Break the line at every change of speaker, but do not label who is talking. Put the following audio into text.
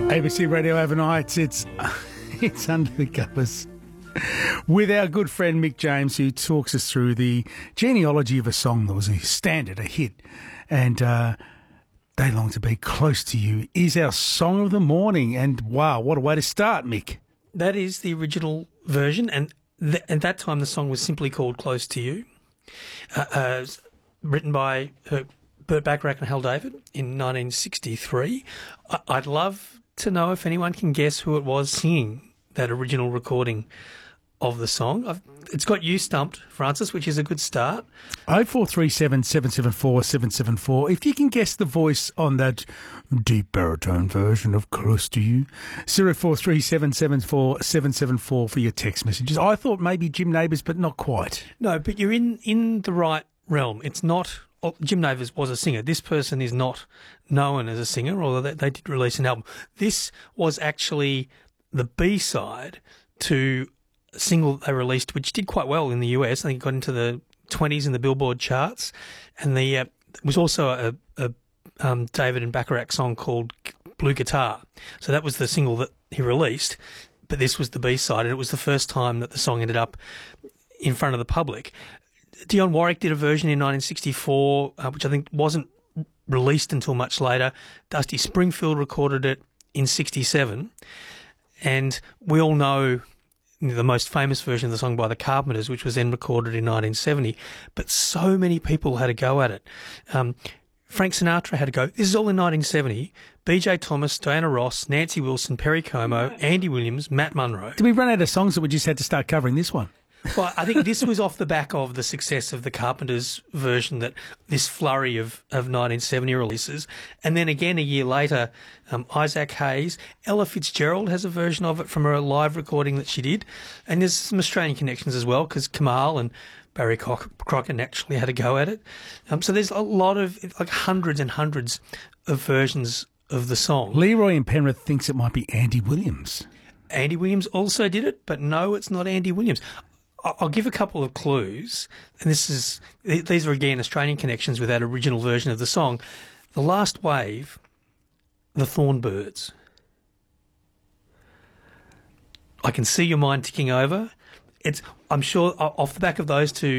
ABC Radio overnight. It's Under the Covers with our good friend Mick James, who talks us through the genealogy of a song that was a standard, a hit, and They Long to Be Close to You is our song of the morning. And wow, what a way to start, Mick.
That is the original version, and at that time the song was simply called Close to You, written by Burt Bacharach and Hal David in 1963. I'd love to know if anyone can guess who it was singing that original recording of the song. It's got you stumped, Francis, which is a good start.
0437 774 774. If you can guess the voice on that deep baritone version of Close to You, 0437 774 774 for your text messages. I thought maybe Jim Nabors, but not quite.
No, but you're in the right realm. It's not... Jim Nabors was a singer. This person is not known as a singer, although they did release an album. This was actually the B-side to a single they released, which did quite well in the US. I think it got into the 20s in the Billboard charts. And it was also a David and Bacharach song called Blue Guitar. So that was the single that he released, but this was the B-side, and it was the first time that the song ended up in front of the public. Dionne Warwick did a version in 1964, which I think wasn't released until much later. Dusty Springfield recorded it in 1967. And we all know the most famous version of the song by the Carpenters, which was then recorded in 1970. But so many people had a go at it. Frank Sinatra had a go. This is all in 1970. B.J. Thomas, Diana Ross, Nancy Wilson, Perry Como, Andy Williams, Matt Monro.
Did we run out of songs that we just had to start covering this one?
Well, I think this was off the back of the success of the Carpenters version, that this flurry of 1970 releases. And then again a year later, Isaac Hayes, Ella Fitzgerald has a version of it from a live recording that she did. And there's some Australian connections as well, because Kamal and Barry Crocker naturally had a go at it. So there's a lot of, like hundreds and hundreds of versions of the song.
Leroy in Penrith thinks it might be Andy Williams.
Andy Williams also did it, but no, it's not Andy Williams. I'll give a couple of clues, and these are again Australian connections with that original version of the song. The Last Wave, the Thornbirds. I can see your mind ticking over. I'm sure off the back of those two